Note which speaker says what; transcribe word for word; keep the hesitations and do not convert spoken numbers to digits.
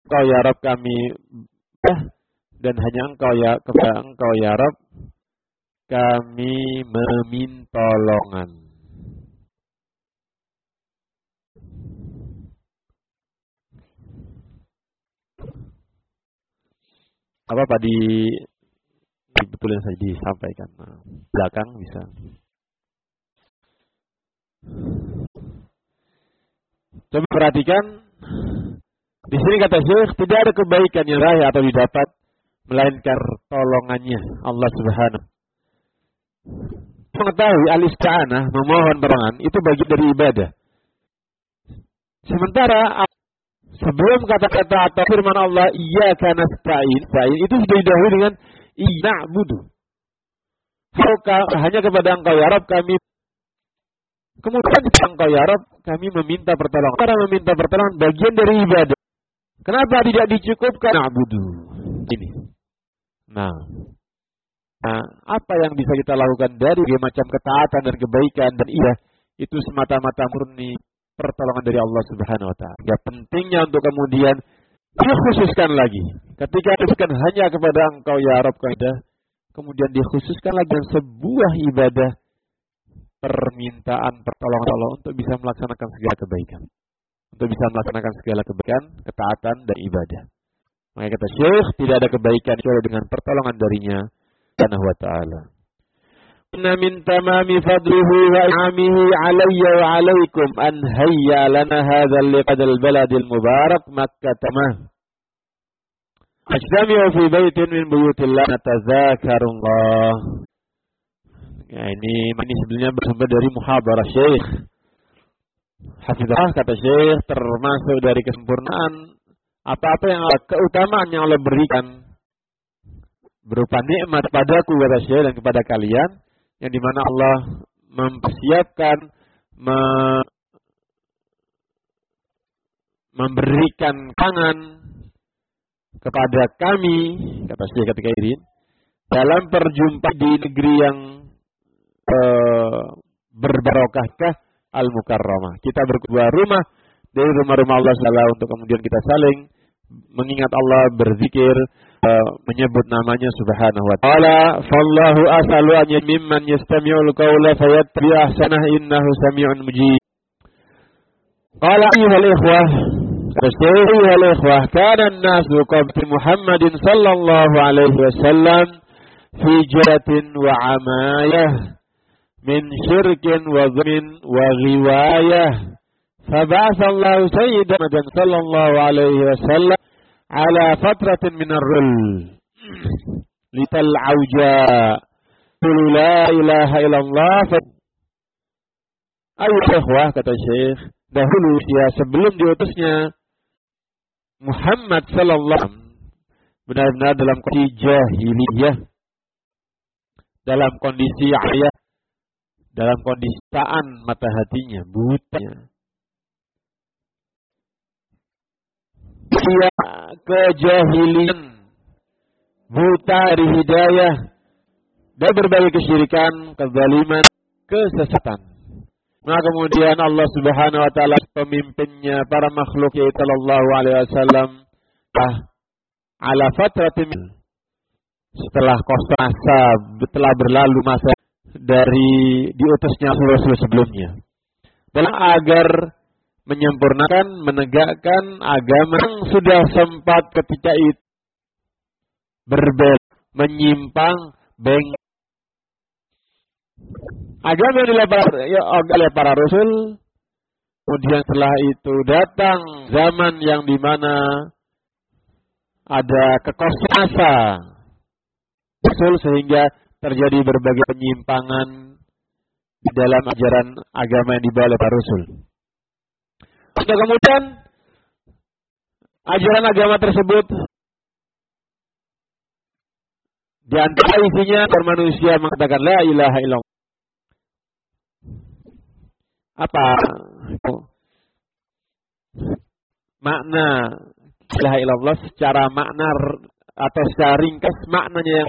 Speaker 1: Engkau ya Rabb kami dan hanya Engkau ya kepada Engkau ya Rabb kami meminta tolongan. Apa-apa di betul yang saya disampaikan. Nah, belakang bisa. Coba perhatikan. Di sini kata Syekh, tidak ada kebaikan yang raih atau didapat melainkan tolongannya Allah Subhanahu. Mengetahui al-isti'anah, memohon pertolongan itu bagian dari ibadah. Sementara sebelum kata-kata atau firman Allah iyyaka nasta'in, itu sudah didahului dengan iya'budu. Hanya kepada Engkau ya Rabb kami. Kemudian Engkau ya Rabb kami meminta pertolongan. Karena meminta pertolongan bagian dari ibadah. Kenapa tidak dicukupkan na'budu? Ini. Nah, nah, apa yang bisa kita lakukan dari berbagai macam ketaatan dan kebaikan dan ibadah itu semata-mata murni pertolongan dari Allah Subhanahu wa taala. Ya pentingnya untuk kemudian dikhususkan lagi. Ketika dikhususkan hanya kepada Engkau ya Rabb kaidah, kemudian dikhususkan lagi dengan sebuah ibadah permintaan pertolongan Allah untuk bisa melaksanakan segala kebaikan. Untuk bisa melaksanakan segala kebaikan, ketaatan dan ibadah. Maka kata Syekh, tidak ada kebaikan kecuali dengan pertolongan darinya Subhanahu wa taala. Inna min tamami fadlihi wa i'amihi alayya wa alaykum an hayya lana hadzal liqadal baladil mubarak Makkah tamah. Ajtami'u fi baitin min buyutillah natadzakarullah. Ya, ini ini sebenarnya bersumber dari muhadarah Syekh. Hafizah kata Syekh termasuk dari kesempurnaan apa-apa yang Allah, keutamaan yang Allah berikan berupa nikmat padaku kata Syekh dan kepada kalian yang dimana Allah mempersiapkan me, memberikan tangan kepada kami kata Syekh ketika ini dalam perjumpaan di negeri yang uh, berbarokahkah Al-Mukarramah. Kita berkedua rumah dari rumah-rumah Allah Subhanahu untuk kemudian kita saling mengingat Allah, berzikir, uh, menyebut namanya Subhanahu wa taala. Fallahu as'alu an mimman yastami'ul qawla fayattabi' ahsanah innahu sami'un mujib. Qala ayyuhal ikhwah, ayyuhal ikhwah, kana an-nasu qabla Muhammadin sallallahu alaihi wasallam fi jaratin wa amayah min syirkin wa zulmin wa ghiwayah faba'atha Allah sayyidan sallallahu alaihi wasallam ala fatratin min ar-rul lital auja la ilaha illallah. Ayo ikhwah kata Syekh, dahulu ya sebelum diutusnya Muhammad sallallahu alaihi wasallam benar-benar dalam kondisi jahiliyah, dalam kondisi ayah, dalam kondisi taan mata hatinya, buta. Dia kejahilian, buta dari hidayah, dan berbagai kesyirikan, kezaliman, kesesatan. Maka kemudian Allah Subhanahu wa taala pemimpinnya para makhluk yaitu sallallahu alaihi wasallam ah ala fatratin setelah masa telah berlalu masa dari diutusnya Rasul sebelumnya dalam agar menyempurnakan, menegakkan agama yang sudah sempat ketika itu berbeda, menyimpang, beng. Agama yang dilakukan oleh para Rasul, kemudian setelah itu datang zaman yang dimana ada kekosongan Rasul sehingga terjadi berbagai penyimpangan di dalam ajaran agama yang dibawa oleh para Rasul. Dan kemudian ajaran agama tersebut di antara isinya manusia mengatakan la ilaha illallah. Apa makna la ilaha illallah secara makna atau secara ringkas maknanya yang